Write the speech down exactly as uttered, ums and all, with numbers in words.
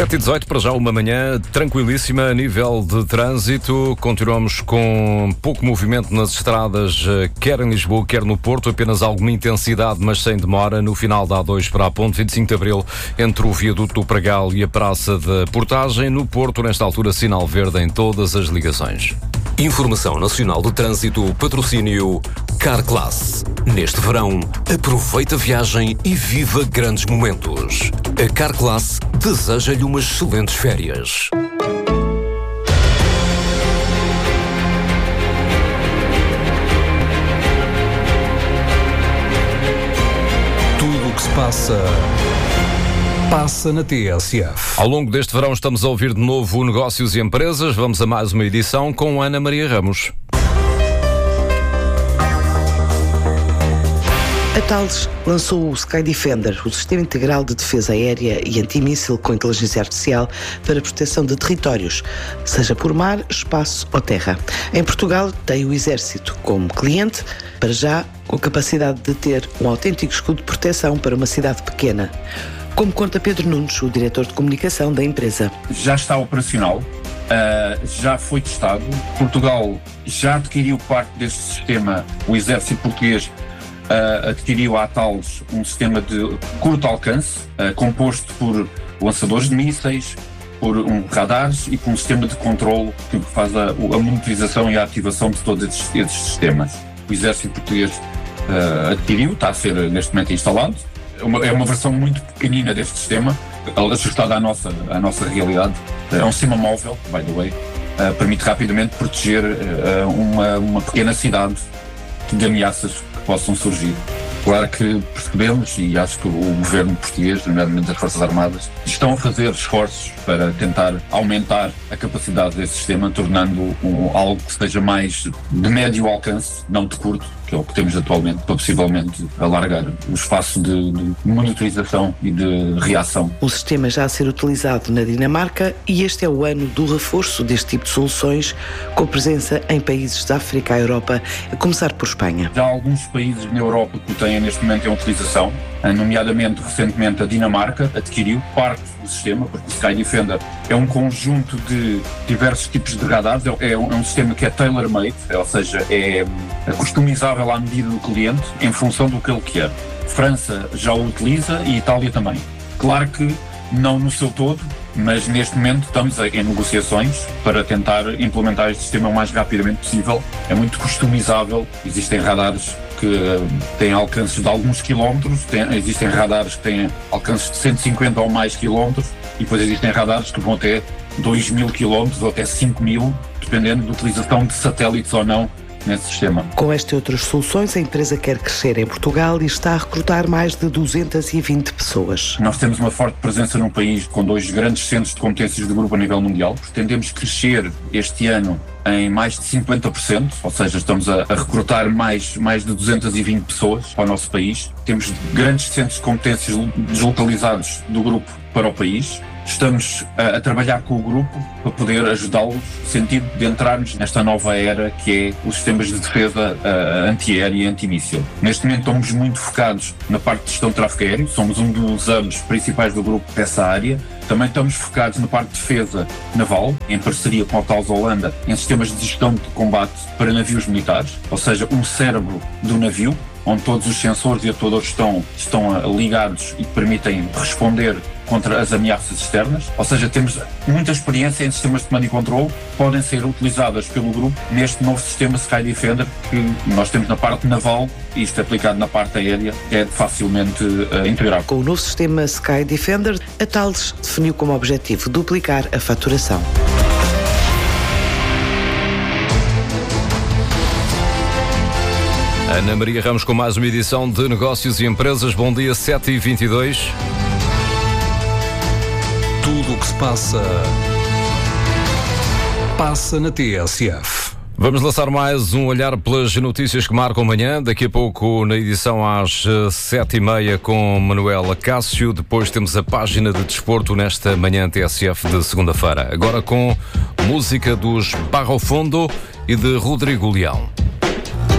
sete e dezoito, para já uma manhã tranquilíssima a nível de trânsito. Continuamos com pouco movimento nas estradas, quer em Lisboa, quer no Porto. Apenas alguma intensidade, mas sem demora, no final da A dois para a ponte vinte e cinco de Abril, entre o viaduto do Pragal e a Praça da Portagem. No Porto, nesta altura, sinal verde em todas as ligações. Informação Nacional do Trânsito, patrocínio Carclass. Neste verão, aproveita a viagem e viva grandes momentos. A Carclass deseja-lhe umas excelentes férias. Tudo o que se passa, passa na T S F. Ao longo deste verão estamos a ouvir de novo Negócios e Empresas. Vamos a mais uma edição com Ana Maria Ramos. A Thales lançou o Sky Defender, o sistema integral de defesa aérea e antimíssil com inteligência artificial para proteção de territórios, seja por mar, espaço ou terra. Em Portugal tem o Exército como cliente, para já com capacidade de ter um autêntico escudo de proteção para uma cidade pequena. Como conta Pedro Nunes, o diretor de comunicação da empresa. Já está operacional, uh, já foi testado. Portugal já adquiriu parte deste sistema. O Exército Português Uh, adquiriu à Thales um sistema de curto alcance, uh, composto por lançadores de mísseis, por um radares e por um sistema de controle que faz a, a monitorização e a ativação de todos esses, esses sistemas. O Exército Português uh, adquiriu, está a ser neste momento instalado. É uma, é uma versão muito pequenina deste sistema, ajustada à nossa, à nossa realidade. É um sistema móvel, by the way, uh, permite rapidamente proteger uh, uma, uma pequena cidade de ameaças possam surgir. Claro que percebemos, e acho que o governo português, nomeadamente as Forças Armadas, estão a fazer esforços para tentar aumentar a capacidade desse sistema, tornando um, algo que seja mais de médio alcance, não de curto, que é o que temos atualmente, para possivelmente alargar o espaço de, de monitorização e de reação. O sistema já a ser utilizado na Dinamarca e este é o ano do reforço deste tipo de soluções, com presença em países da África à Europa, a começar por Espanha. Já há alguns países na Europa que o têm neste momento em utilização, nomeadamente recentemente a Dinamarca adquiriu parte do sistema, porque o Sky Defender é um conjunto de diversos tipos de radares, é um, é um sistema que é tailor-made, ou seja, é, é customizável à medida do cliente em função do que ele quer. França já o utiliza e Itália também. Claro que não no seu todo, mas neste momento estamos em negociações para tentar implementar este sistema o mais rapidamente possível. É muito customizável, existem radares que têm alcances de alguns quilómetros, tem, existem radares que têm alcances de cento e cinquenta ou mais quilómetros e depois existem radares que vão até dois mil quilómetros ou até cinco mil, dependendo da utilização de satélites ou não nesse sistema. Com esta e outras soluções, a empresa quer crescer em Portugal e está a recrutar mais de duzentas e vinte pessoas. Nós temos uma forte presença num país com dois grandes centros de competências do grupo a nível mundial. Pretendemos crescer este ano em mais de cinquenta por cento, ou seja, estamos a, a recrutar mais, mais de duzentas e vinte pessoas para o nosso país. Temos grandes centros de competências deslocalizados do grupo para o país. Estamos a, a trabalhar com o grupo para poder ajudá-los no sentido de entrarmos nesta nova era que é os sistemas de defesa uh, antiaérea e antimíssil. Neste momento estamos muito focados na parte de gestão de tráfego aéreo, somos um dos hubs principais do grupo dessa área. Também estamos focados na parte de defesa naval, em parceria com a Thales Holanda, em sistemas de gestão de combate para navios militares, ou seja, um cérebro do navio, onde todos os sensores e atuadores estão, estão ligados e permitem responder contra as ameaças externas, ou seja, temos muita experiência em sistemas de comando e controle que podem ser utilizadas pelo grupo neste novo sistema Sky Defender que nós temos na parte naval e isto aplicado na parte aérea é facilmente uh, integrável. Com o novo sistema Sky Defender, a Thales definiu como objetivo duplicar a faturação. Ana Maria Ramos com mais uma edição de Negócios e Empresas. Bom dia, sete e vinte e dois. Tudo o que se passa, passa na T S F. Vamos lançar mais um olhar pelas notícias que marcam amanhã. Daqui a pouco, na edição às sete e meia, com Manuela Cássio. Depois temos a página de desporto nesta manhã T S F de segunda-feira. Agora com música dos Barro Fundo e de Rodrigo Leão.